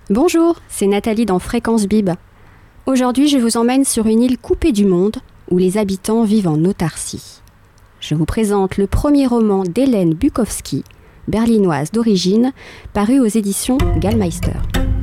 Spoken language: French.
Bonjour, c'est Nathalie dans Fréquence Bib. Aujourd'hui, je vous emmène sur une île coupée du monde où les habitants vivent en autarcie. Je vous présente le premier roman d'Hélène Bukowski, berlinoise d'origine, paru aux éditions Gallmeister.